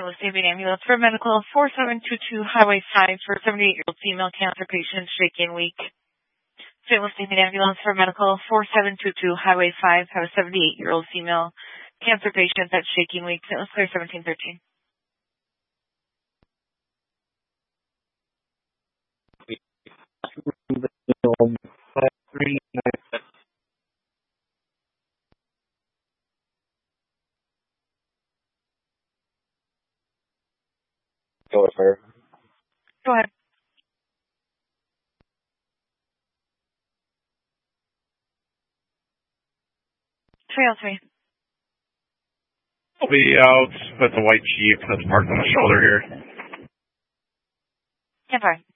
St. Louis State Ambulance for medical 4722 Highway 5 for 78-year-old female cancer patient shaking weak. St. Louis State Ambulance for medical 4722 Highway 5 have a 78-year-old female cancer patient that's shaking weak. St. Louis Clear 1713. Go ahead. Go ahead. Trail 3. I'll be out with the white Jeep that's parked on the shoulder here. Stand by.